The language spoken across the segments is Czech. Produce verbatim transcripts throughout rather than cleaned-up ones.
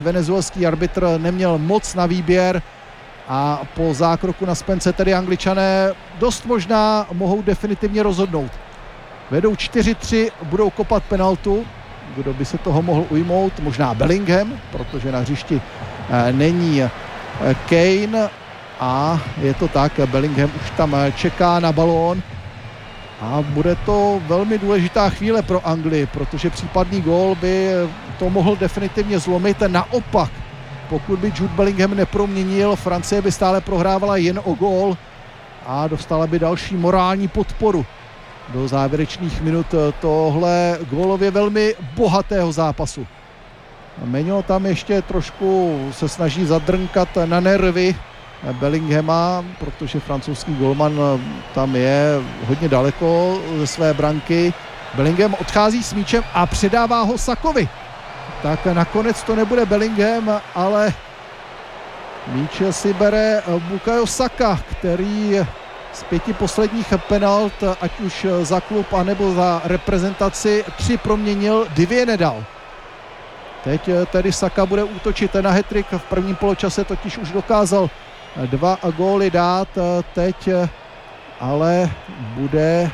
Venezuelský arbitr neměl moc na výběr a po zákroku na Spence tedy Angličané dost možná mohou definitivně rozhodnout. Vedou čtyři tři, budou kopat penaltu. Kdo by se toho mohl ujmout? Možná Bellingham, protože na hřišti není Kane a je to tak, Bellingham už tam čeká na balón a bude to velmi důležitá chvíle pro Anglii, protože případný gól by to mohl definitivně zlomit. Naopak, pokud by Jude Bellingham neproměnil, Francie by stále prohrávala jen o gól a dostala by další morální podporu do závěrečných minut tohle gólově velmi bohatého zápasu. Meňo tam ještě trošku se snaží zadrnkat na nervy Bellinghama, protože francouzský golman tam je hodně daleko ze své branky. Bellingham odchází s míčem a předává ho Sakovi. Tak nakonec to nebude Bellingham, ale míč si bere Bukayo Saka, který z pěti posledních penalt, ať už za klub anebo za reprezentaci, tři proměnil, dvě nedal. Teď tedy Saka bude útočit na hat-trick, v prvním poločase totiž už dokázal dva góly dát, teď ale bude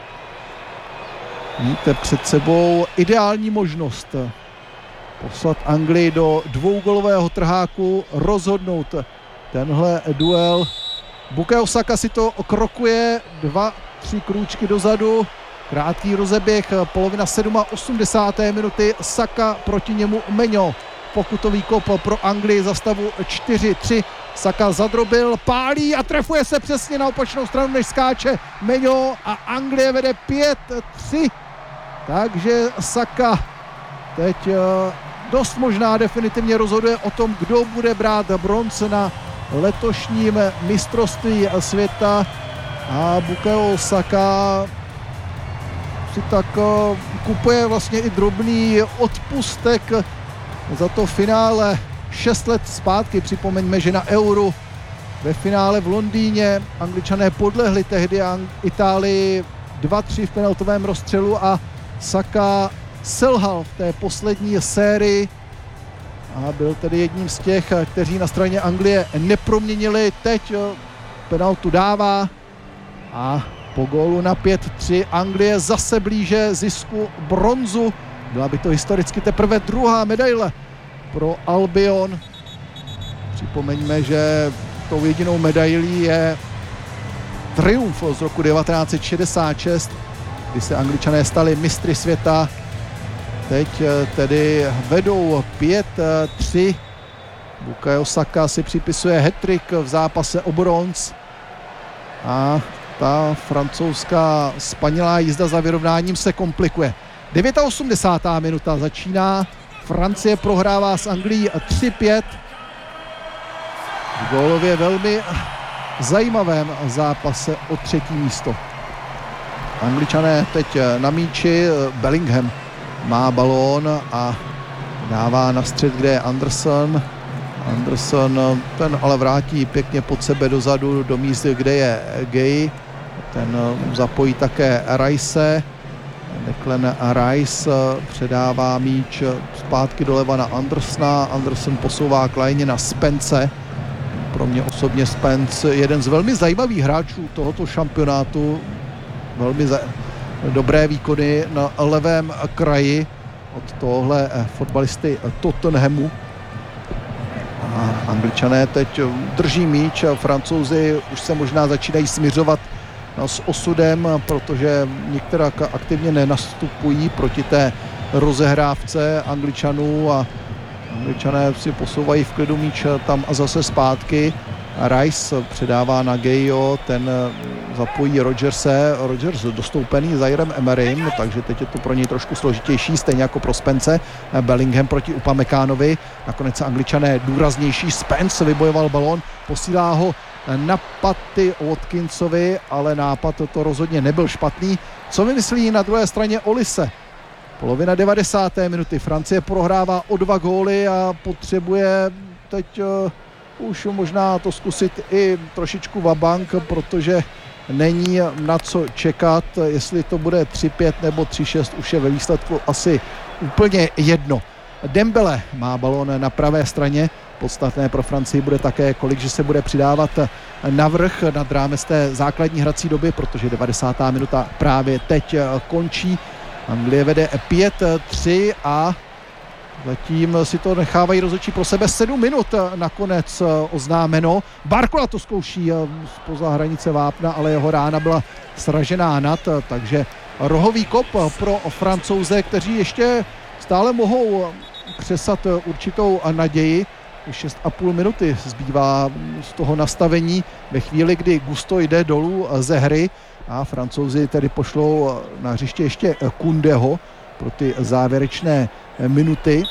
mít před sebou ideální možnost poslat Anglii do dvougolového trháku, rozhodnout tenhle duel. Bukayo Saka si to krokuje, dva, tři krůčky dozadu, krátký rozeběh, polovina osmdesáté sedmé minuty, Saka proti němu Meňo. Pokutový kop pro Anglii za stavu čtyři tři. Saka zadrobil, pálí a trefuje se přesně na opačnou stranu, než skáče Meňo a Anglie vede pět tři. Takže Saka teď dost možná definitivně rozhoduje o tom, kdo bude brát bronz na letošním mistrovství světa a Bukayo Saka si tak kupuje vlastně i drobný odpustek za to finále šest let zpátky. Připomeňme, že na Euru ve finále v Londýně Angličané podlehli tehdy Itálii dva tři v penaltovém rozstřelu a Saka selhal v té poslední sérii a byl tedy jedním z těch, kteří na straně Anglie neproměnili. Teď penaltu dává a po gólu na pět tři Anglie zase blíže zisku bronzu. Byla by to historicky teprve druhá medaile pro Albion. Připomeňme, že tou jedinou medailí je triumf z roku devatenáct set šedesát šest, kdy se Angličané stali mistry světa. Teď tedy vedou pět tři. Bukayo Saka si připisuje hat-trick v zápase o bronz a ta francouzská spanilá jízda za vyrovnáním se komplikuje. osmdesátá devátá minuta začíná. Francie prohrává s Anglií tři pět. V gólově velmi zajímavém zápase o třetí místo. Angličané teď na míči, Bellingham má balón a dává na střed, kde je Anderson. Anderson ten ale vrátí pěkně pod sebe dozadu do míst, kde je Gay. Ten zapojí také Rice. Declan Rice předává míč zpátky doleva na Andersona. Anderson posouvá k lajně na Spence. Pro mě osobně Spence jeden z velmi zajímavých hráčů tohoto šampionátu. Velmi za... dobré výkony na levém kraji od tohle fotbalisty Tottenhamu. A Angličané teď drží míč, Francouzi už se možná začínají smiřovat s osudem, protože některá aktivně nenastupují proti té rozehrávce Angličanů a Angličané si posouvají v klidu míč tam a zase zpátky. Rice předává na Gayo, ten zapojí Rodgerse, Rodgers dostoupený Zairem Emerym, takže teď je to pro něj trošku složitější, stejně jako pro Spence. Bellingham proti Upamekánovi, nakonec Angličané důraznější, Spence vybojoval balón, posílá ho na paty Watkinsovi, ale nápad to rozhodně nebyl špatný. Co mi myslí na druhé straně Olise? Polovina devadesáté minuty, Francie prohrává o dva góly a potřebuje teď uh, už možná to zkusit i trošičku vabank, protože není na co čekat, jestli to bude tři pět nebo tři šest, už je ve výsledku asi úplně jedno. Dembele má balón na pravé straně. Podstatné pro Francii bude také, kolik že se bude přidávat navrch nad rámec té základní hrací doby, protože devadesátá minuta právě teď končí. Anglie vede pět tři a zatím si to nechávají rozhodčí pro sebe. Sedm minut nakonec oznámeno. Barcola to zkouší spoza hranice vápna, ale jeho rána byla sražená nad, takže rohový kop pro Francouze, kteří ještě stále mohou křesat určitou naději. šest a půl minuty zbývá z toho nastavení ve chvíli, kdy Gusto jde dolů ze hry a Francouzi tedy pošlou na hřiště ještě Koundého pro ty závěrečné minuty.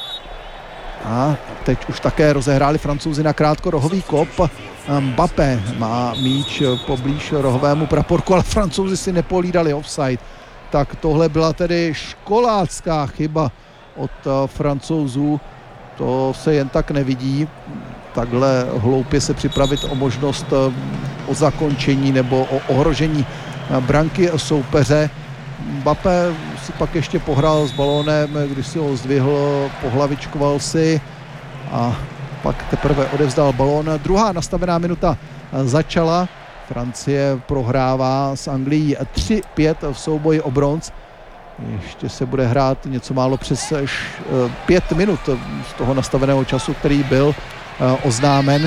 A teď už také rozehráli Francouzi na krátko rohový kop. Mbappé má míč poblíž rohovému praporku, ale Francouzi si nepolídali offside. Tak tohle byla tedy školácká chyba od Francouzů. To se jen tak nevidí. Takhle hloupě se připravit o možnost o zakončení nebo o ohrožení branky soupeře. Mbappé si pak ještě pohrál s balónem, když si ho zdvihl, pohlavičkoval si a pak teprve odevzdal balón. Druhá nastavená minuta začala. Francie prohrává s Anglií tři pět v souboji o bronz. Ještě se bude hrát něco málo přes pět minut z toho nastaveného času, který byl oznámen.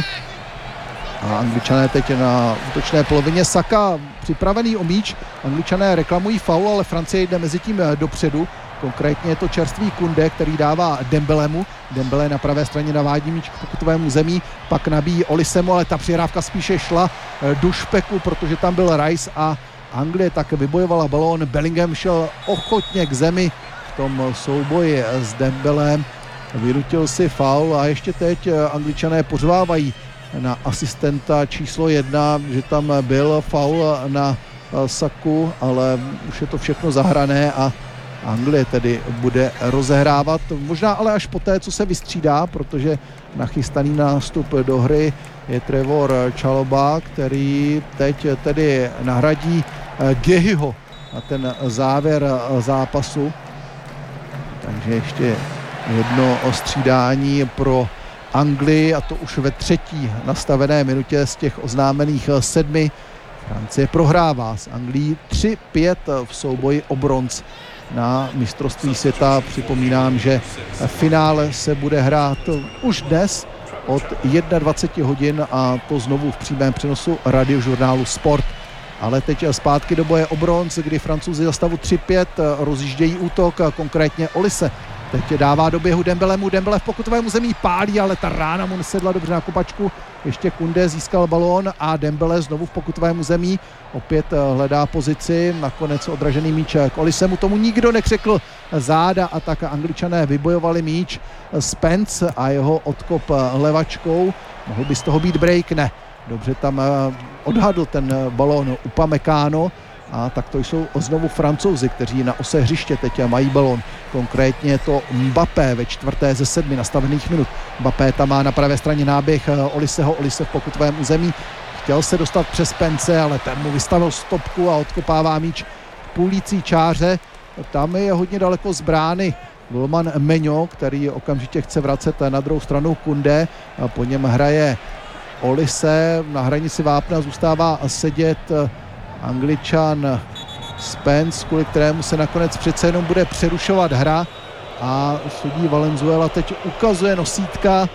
A Angličané teď na útočné polovině. Saka připravený o míč. Angličané reklamují faul, ale Francie jde mezi tím dopředu. Konkrétně je to čerstvý Koundé, který dává Dembelemu. Dembele na pravé straně navádí míč k pokutovému zemí, pak nabíjí Olisemu, ale ta přihrávka spíše šla do špeku, protože tam byl Rice a Anglie tak vybojovala balón. Bellingham šel ochotně k zemi v tom souboji s Dembelem. Vynutil si faul a ještě teď Angličané pořvávají na asistenta číslo jedna, že tam byl faul na Saku, ale už je to všechno zahrané a Anglie tedy bude rozehrávat, možná ale až poté, co se vystřídá, protože nachystaný nástup do hry je Trevor Chalobah, který teď tedy nahradí Guéhiho na ten závěr zápasu. Takže ještě jedno střídání pro Anglii a to už ve třetí nastavené minutě z těch oznámených sedmi. Francie prohrává s Anglií tři pět v souboji o bronz na mistrovství světa. Připomínám, že finále se bude hrát už dnes od dvacet jedna hodin a to znovu v přímém přenosu radiožurnálu Sport. Ale teď zpátky do boje o bronz, kdy Francouzi za stavu tři pět rozjíždějí útok, konkrétně Olise. Teď dává do běhu Dembelemu, Dembele v pokutovému zemí pálí, ale ta rána mu nesedla dobře na kopačku. Ještě Koundé získal balón a Dembele znovu v pokutovému zemí. Opět hledá pozici, nakonec odražený míč k Olisemu, tomu nikdo nekřekl záda a tak Angličané vybojovali míč. Spence a jeho odkop levačkou. Mohl by z toho být break? Ne. Dobře tam odhadl ten balón Upamecano. A tak to jsou znovu Francouzi, kteří na ose hřiště teď mají balón. Konkrétně je to Mbappé ve čtvrté ze sedmi nastavených minut. Mbappé tam má na pravé straně náběh Oliseho, Olise v pokutovém území. Chtěl se dostat přes Pence, ale ten mu vystavil stopku a odkopává míč k půlící čáře. Tam je hodně daleko z brány golman Meňo, který okamžitě chce vracet na druhou stranu Koundé. Po něm hraje Olise, na hranici vápna zůstává sedět Angličan Spence, kvůli kterému se nakonec přece jenom bude přerušovat hra a sudí Valenzuela teď ukazuje nosítka,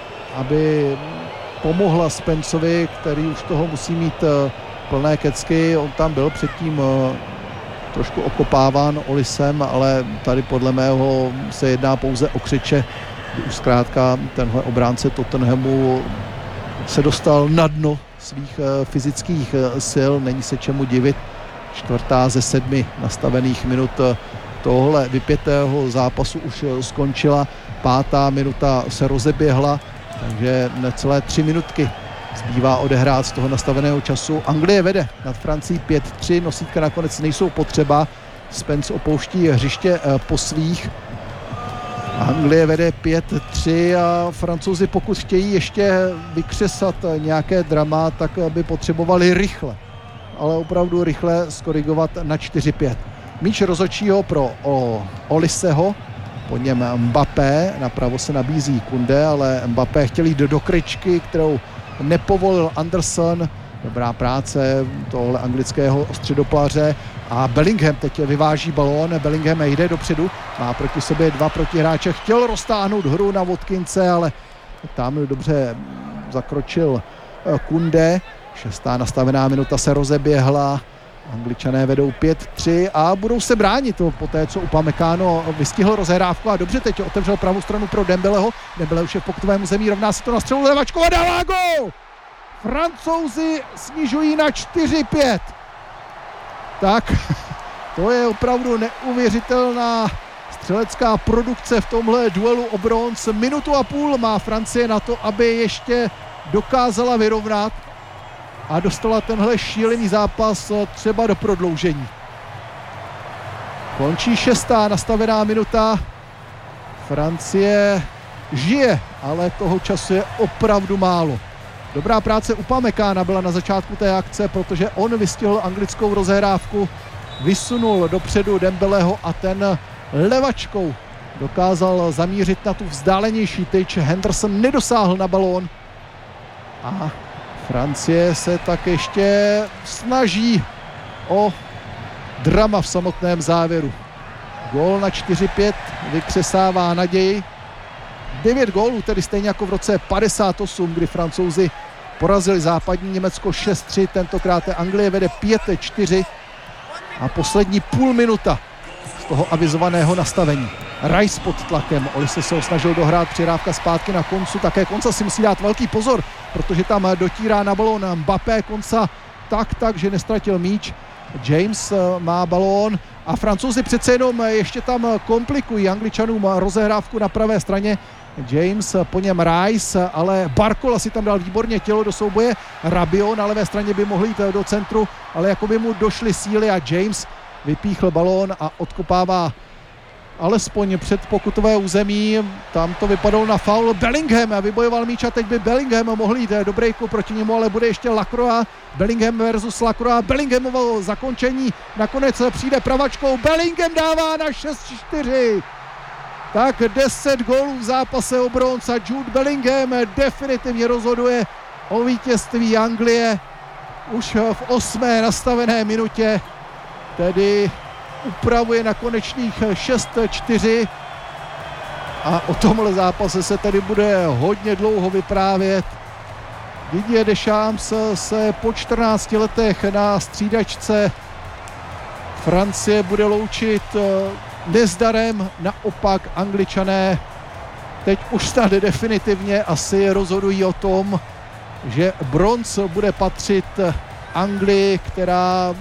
aby pomohla Spenceovi, který už toho musí mít plné kecky. On tam byl předtím trošku okopáván Olisem, ale tady podle mého se jedná pouze o křiče, kdy už zkrátka tenhle obránce Tottenhamu se dostal na dno svých fyzických sil, není se čemu divit. Čtvrtá ze sedmi nastavených minut tohle vypětého zápasu už skončila, pátá minuta se rozeběhla, takže necelé tři minutky zbývá odehrát z toho nastaveného času. Anglie vede nad Francií pět tři, nosítka nakonec nejsou potřeba, Spence opouští hřiště po svých. Anglie vede pět tři a Francouzi, pokud chtějí ještě vykřesat nějaké drama, tak by potřebovali rychle, ale opravdu rychle skorigovat na čtyři pět. Míč rozhodčího pro o, Oliseho po něm Mbappé, napravo se nabízí Kunde, ale Mbappé chtěl jít do dokryčky, kterou nepovolil Anderson. Dobrá práce tohle anglického středoplaře a Bellingham teď vyváží balón, Bellingham jde dopředu, má proti sobě dva protihráče, chtěl roztáhnout hru na Watkinse, ale tam dobře zakročil Kunde. Šestá nastavená minuta se rozeběhla, Angličané vedou pět tři a budou se bránit po té, co Upamecano vystihl rozehrávku a dobře teď otevřel pravou stranu pro Dembeleho. Dembele už je v pokutovém území, rovná se to na střelu, Levačkova dává gól! Francouzi snižují na čtyři pět. Tak, to je opravdu neuvěřitelná střelecká produkce v tomhle duelu o bronz. Minutu a půl má Francie na to, aby ještě dokázala vyrovnat a dostala tenhle šílený zápas třeba do prodloužení. Končí šestá nastavená minuta. Francie žije, ale toho času je opravdu málo. Dobrá práce Upamecana byla na začátku té akce, protože on vystihl anglickou rozehrávku, vysunul dopředu Dembeleho a ten levačkou dokázal zamířit na tu vzdálenější tyč. Henderson nedosáhl na balón a Francie se tak ještě snaží o drama v samotném závěru. Gól na čtyři pět vykřesává naději. Devět gólů, tedy stejně jako v roce padesát osm, kdy Francouzi porazili západní Německo šest tři, tentokrát Anglie vede pět čtyři a poslední půl minuta z toho avizovaného nastavení. Rice pod tlakem, Olise se ho snažil dohrát, přihrávka zpátky na Koncu, také Konca si musí dát velký pozor, protože tam dotírá na balón Mbappé, Konca tak, tak, že nestratil míč. James má balón a Francouzi přece jenom ještě tam komplikují Angličanům rozehrávku na pravé straně. James, po něm Rice, ale Barcola si tam dal výborně tělo do souboje. Rabiot na levé straně by mohl jít do centru, ale jako by mu došly síly a James vypíchl balón a odkopává alespoň před pokutové území. Tam to vypadalo na faul. Bellingham vybojoval míč a teď by Bellingham mohl jít do breaku proti němu, ale bude ještě Lacroix. Bellingham versus Lacroix. Bellinghamovo zakončení nakonec přijde pravačkou. Bellingham dává na šest čtyři. Tak deset gólů v zápase o bronz a Jude Bellingham definitivně rozhoduje o vítězství Anglie už v osmé nastavené minutě, tedy upravuje na konečných šest čtyři a o tomhle zápase se tedy bude hodně dlouho vyprávět. Didier Deschamps se po čtrnácti letech na střídačce Francie bude loučit nezdarem, naopak Angličané teď už snad definitivně asi rozhodují o tom, že bronz bude patřit Anglii, která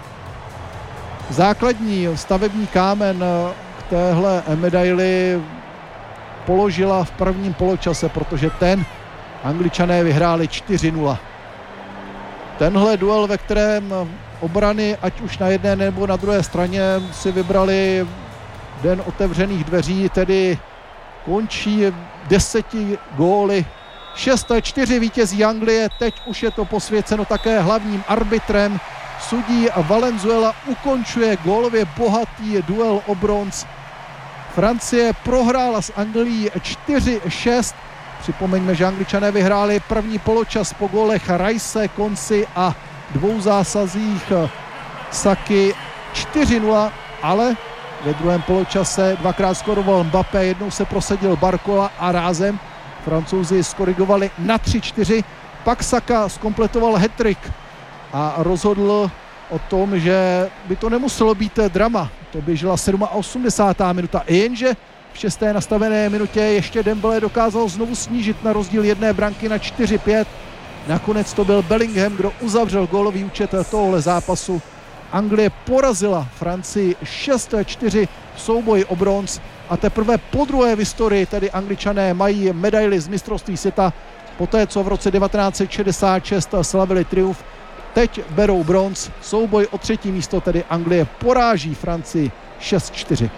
základní stavební kámen k téhle medaili položila v prvním poločase, protože ten Angličané vyhráli čtyři nula. Tenhle duel, ve kterém obrany, ať už na jedné nebo na druhé straně, si vybrali den otevřených dveří, tedy končí deseti góly. šest čtyři vítězí Anglie, teď už je to posvěceno také hlavním arbitrem. Sudí Valenzuela ukončuje gólově bohatý duel o bronz. Francie prohrála s Anglií čtyři šest. Připomeňme, že Angličané vyhráli první poločas po gólech Rice, Konci a dvou zásazích Saky čtyři nula, ale ve druhém poločase dvakrát skoroval Mbappé, jednou se prosadil Barcola a rázem Francouzi skorigovali na tři čtyři. Pak Saka zkompletoval hat-trick a rozhodl o tom, že by to nemuselo být drama. To běžela osmdesátá sedmá minuta, jenže v šesté nastavené minutě ještě Dembele dokázal znovu snížit na rozdíl jedné branky na čtyři pět. Nakonec to byl Bellingham, kdo uzavřel gólový účet tohohle zápasu. Anglie porazila Francii šest čtyři v souboji o bronz a teprve po druhé v historii tedy Angličané mají medaili z mistrovství světa poté, co v roce devatenáct set šedesát šest slavili triumf. Teď berou bronz, souboj o třetí místo, tedy Anglie poráží Francii šest čtyři.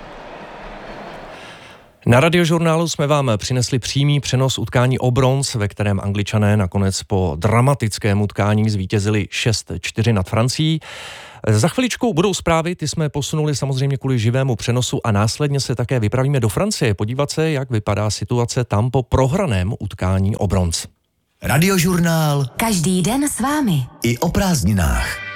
Na Radiožurnálu jsme vám přinesli přímý přenos utkání o bronz, ve kterém Angličané nakonec po dramatickém utkání zvítězili šest čtyři nad Francií. Za chviličku budou zprávy, ty jsme posunuli samozřejmě kvůli živému přenosu a následně se také vypravíme do Francie podívat se, jak vypadá situace tam po prohraném utkání o bronz. Radiožurnál. Každý den s vámi. I o prázdninách.